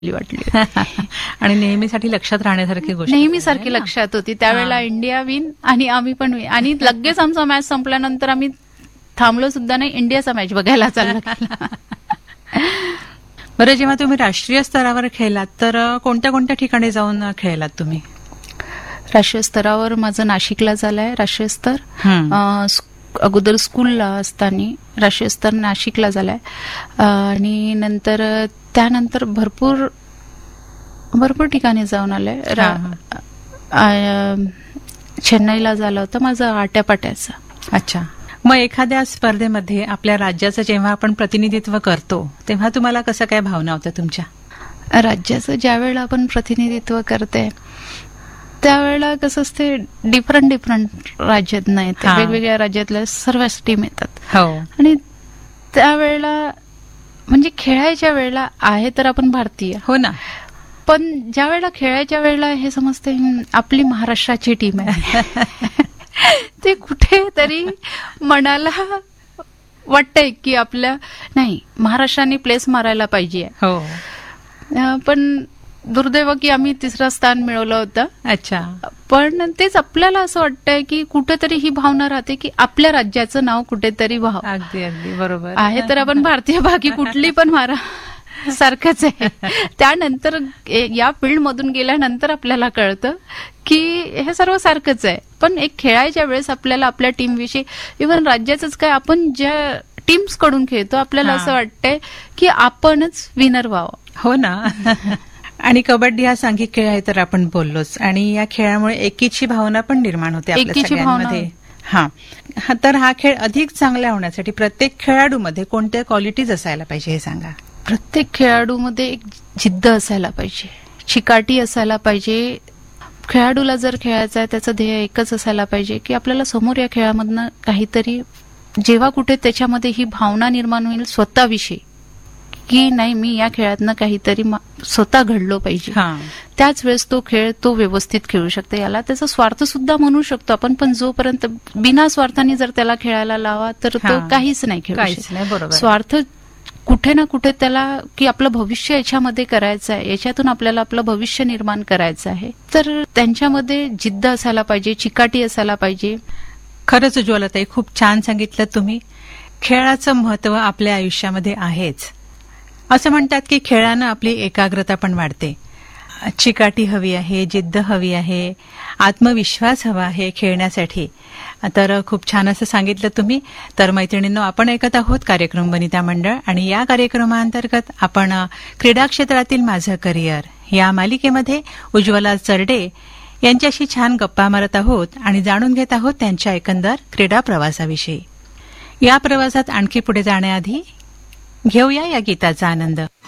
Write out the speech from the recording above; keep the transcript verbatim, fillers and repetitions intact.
वाटली. आणि नेहमीसाठी लक्षात राहण्यासारखी गोष्ट नेहमीसारखी लक्षात होती. त्यावेळेला इंडिया विन आणि आम्ही पण विन. आणि लगेच आमचा मॅच संपल्यानंतर आम्ही थांबलो सुद्धा नाही, इंडियाचा मॅच बघायला चालला. बरं, जेव्हा तुम्ही राष्ट्रीय स्तरावर खेळलात तर कोणत्या कोणत्या ठिकाणी जाऊन खेळलात तुम्ही? राष्ट्रीय स्तरावर माझं नाशिकला झालंय राष्ट्रीय स्तर. अं, स्क- अगोदर स्कूलला असताना राष्ट्रीय स्तर नाशिकला झालाय. आणि नंतर त्यानंतर भरपूर भरपूर ठिकाणी जाऊन आले. चेन्नईला झालं होतं माझं आट्यापाट्याचं. अच्छा. मग एखाद्या स्पर्धेमध्ये आपल्या राज्याचं जेव्हा आपण प्रतिनिधित्व करतो तेव्हा तुम्हाला कसं काय भावना होत्या तुमच्या? राज्याचं ज्या वेळेला आपण प्रतिनिधित्व करते त्यावेळेला कसं असते, डिफरंट डिफरंट राज्यात नाही, वेगवेगळ्या राज्यातल्या सर्वच टीम येतात. हो. आणि त्यावेळेला म्हणजे खेळायच्या वेळेला आहे तर आपण भारतीय. हो ना. पण ज्या वेळेला खेळायच्या वेळेला हे समजते आपली महाराष्ट्राची टीम आहे. ते कुठेतरी मनाला वाटतंय की आपल्या नाही महाराष्ट्राने प्लेस मारायला पाहिजे. हो. पण दुर्दैव की आम्ही तिसरं स्थान मिळवलं होतं. अच्छा. पण तेच आपल्याला असं वाटतंय की कुठेतरी ही भावना राहते की आपल्या राज्याचं नाव कुठेतरी व्हावं. अगदी अगदी बरोबर आहे तर आपण भारतीय, बाकी कुठली पण मारा सारखंच आहे. त्यानंतर या फील्ड मधून गेल्यानंतर आपल्याला कळतं की हे सर्व सारखंच आहे. पण एक खेळायच्या वेळेस आपल्याला आपल्या टीमविषयी, इव्हन राज्याचंच काय, आपण ज्या टीम्स कडून खेळतो आपल्याला असं वाटतंय की आपणच विनर व्हावं. हो ना. आणि कबड्डी हा सांघिक खेळ आहे तर आपण बोललोच, आणि या खेळामुळे एकीची भावना पण निर्माण होते आपल्या सगळ्यांमध्ये. हा. तर हा खेळ अधिक चांगला होण्यासाठी प्रत्येक खेळाडूमध्ये कोणत्या क्वालिटीज असायला पाहिजे हे सांगा. प्रत्येक खेळाडूमध्ये एक जिद्द असायला पाहिजे, चिकाटी असायला पाहिजे. खेळाडूला जर खेळायचं आहे त्याचं ध्येय एकच असायला पाहिजे की आपल्याला समोर या खेळामधनं काहीतरी, जेव्हा कुठे त्याच्यामध्ये ही भावना निर्माण होईल स्वतःविषयी की नाही मी या खेळातनं काहीतरी स्वतः घडलो पाहिजे, त्याच वेळेस तो खेळ तो व्यवस्थित खेळू शकतो. याला त्याचा स्वार्थ सुद्धा म्हणू शकतो आपण, पण जोपर्यंत बिना स्वार्थाने जर त्याला खेळायला लावा तर तो काहीच नाही खेळू शकत. स्वार्थ कुठे ना कुठे त्याला की आपलं भविष्य याच्यामध्ये करायचं आहे, याच्यातून आपल्याला आपलं भविष्य निर्माण करायचं आहे, तर त्यांच्यामध्ये जिद्द असायला पाहिजे, चिकाटी असायला पाहिजे. खरंच उज्ज्वलताई, खूप छान सांगितलं तुम्ही. खेळाचं महत्व आपल्या आयुष्यामध्ये आहेच. असं म्हणतात की खेळानं आपली एकाग्रता पण वाढते, चिकाटी हवी आहे, जिद्द हवी आहे, आत्मविश्वास हवा आहे खेळण्यासाठी. तर खूप छान असं सांगितलं तुम्ही. तर मैत्रिणींनो, आपण ऐकत आहोत कार्यक्रम वनिता मंडळ, आणि या कार्यक्रमाअंतर्गत आपण क्रीडा क्षेत्रातील माझं करिअर या मालिकेमध्ये उज्ज्वला चरडे यांच्याशी छान गप्पा मारत आहोत आणि जाणून घेत आहोत त्यांच्या एकंदर क्रीडा प्रवासाविषयी. या प्रवासात आणखी पुढे जाण्याआधी घेऊया या गीताचा आनंद.